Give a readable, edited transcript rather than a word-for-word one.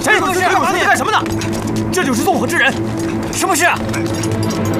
谁有事？干什么呢？这就是纵火之人，什么事啊？